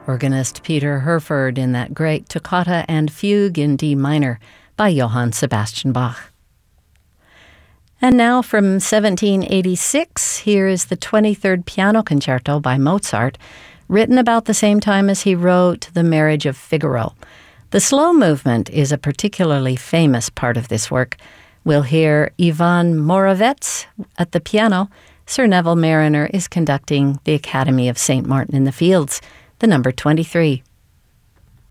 Organist Peter Herford in that great Toccata and Fugue in D minor by Johann Sebastian Bach. And now from 1786, here is the 23rd Piano Concerto by Mozart, written about the same time as he wrote The Marriage of Figaro. The slow movement is a particularly famous part of this work. We'll hear Ivan Moravec at the piano. Sir Neville Marriner is conducting the Academy of St. Martin in the Fields, the number 23.